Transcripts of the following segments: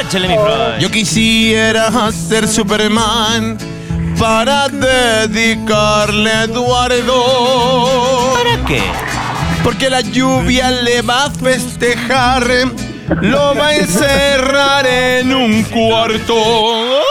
Échale, mi Freud. Yo quisiera ser Superman para dedicarle a Eduardo. ¿Para qué? Porque la lluvia le va a festejar, lo va a encerrar en un cuarto.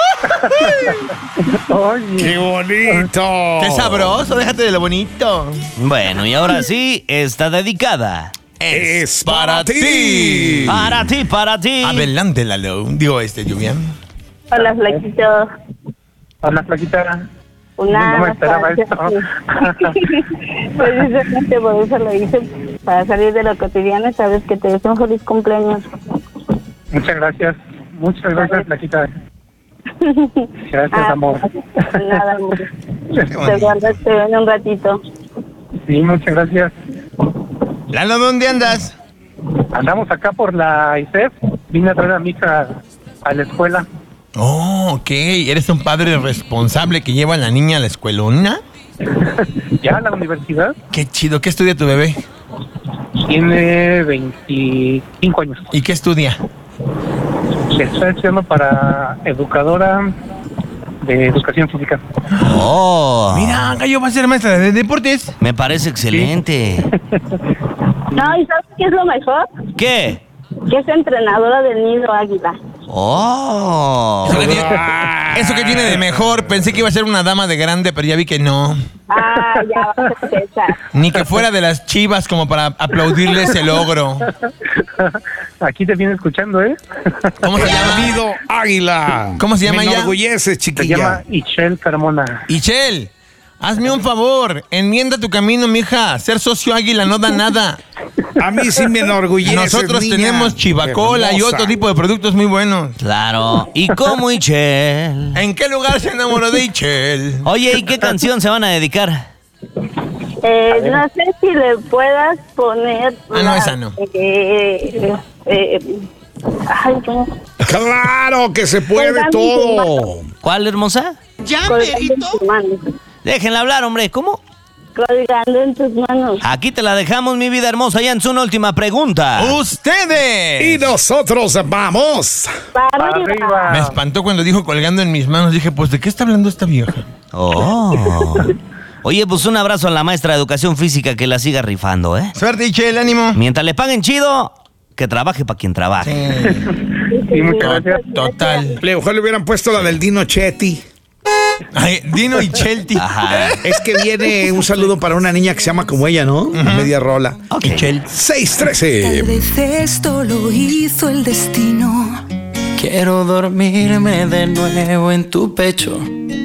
Oye. ¡Qué bonito! ¡Qué sabroso! Déjate de lo bonito. Bueno, y ahora sí, está dedicada. Es para ti. Para ti, para ti. Adelante, Lalo. Digo, lluvia. Hola, Flaquito. Hola, Flaquita. Una No me esperaba para- esto. Precisamente por eso lo hice, para salir de lo cotidiano. Sabes que te deseo un feliz cumpleaños. Muchas gracias, Flaquita. Gracias, amor. Nada, amor. Te guardas, te veo en un ratito. Sí, muchas gracias. Lalo, ¿dónde andas? Andamos acá por la ICEF. Vine a traer a mi hija a la escuela. Oh, ok. ¿Eres un padre responsable que lleva a la niña a la escuelona? Ya a la universidad. Qué chido. ¿Qué estudia tu bebé? Tiene 25 años. ¿Y qué estudia? Está estudiando para educadora de educación física. Oh. Mira, Gallo va a ser maestra de deportes. Me parece excelente. No, ¿y sabes qué es lo mejor? ¿Qué? Que es entrenadora del Nido Águila. Oh. Eso que tiene de mejor. Pensé que iba a ser una dama de grande, pero ya vi que no. Ah, ya vas a empezar. Ni que fuera de las Chivas como para aplaudirle ese logro. Aquí te viene escuchando, ¿eh? ¿Cómo se llama? Nido Águila. ¿Cómo se llama Me ella? enorgullece, Se chiquilla. llama Ichel Carmona. Ichel, hazme un favor. Enmienda tu camino, mija. Ser socio águila no da nada. A mí sí me enorgullece. Nosotros niña. tenemos Chivacola y Hermosa. otro tipo de productos muy buenos. Claro. ¿Y cómo, Ichel? ¿En qué lugar se enamoró de Ichel? Oye, ¿y qué canción se van a dedicar? No sé si le puedas poner... Ah, no, esa no. Ay, no. Claro que se puede Colgando todo. ¿Cuál, hermosa? Colgando en tus manos. Déjenla hablar, hombre. ¿Cómo? Colgando en tus manos. Aquí te la dejamos, mi vida hermosa. Ya en su última pregunta. ¡Ustedes! Y nosotros vamos. Para arriba. Arriba. Me espantó cuando dijo colgando en mis manos. Dije, pues, ¿de qué está hablando esta vieja? Oh. Oye, pues un abrazo a la maestra de educación física, que la siga rifando, ¿eh? Suerte, Ichel, ánimo. Mientras le paguen chido, que trabaje para quien trabaje. Sí, muchas gracias. Total. Mejor le hubieran puesto la del Dino Chetti. Ay, Dino y Chelti. Ajá. Es que viene un saludo para una niña que se llama como ella, ¿no? Media rola. Ichel. 613. Tal vez esto lo hizo el destino. Quiero dormirme de nuevo en tu pecho.